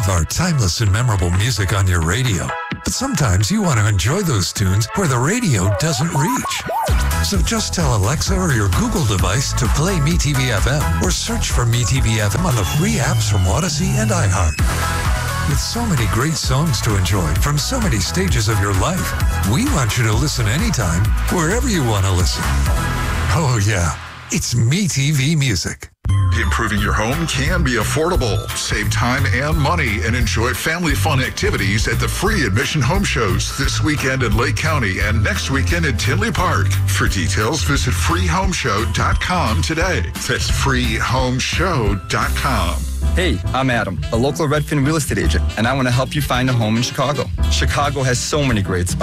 our timeless and memorable music on your radio. But sometimes you want to enjoy those tunes where the radio doesn't reach. So just tell Alexa or your Google device to play MeTV FM or search for MeTV FM on the free apps from Odyssey and iHeart. With so many great songs to enjoy from so many stages of your life, we want you to listen anytime, wherever you want to listen. Oh yeah, it's MeTV Music. Improving your home can be affordable. Save time and money and enjoy family fun activities at the free admission home shows this weekend in Lake County and next weekend in Tinley Park. For details, visit freehomeshow.com today. That's freehomeshow.com. Hey, I'm Adam, a local Redfin real estate agent, and I want to help you find a home in Chicago. Chicago has so many great spots.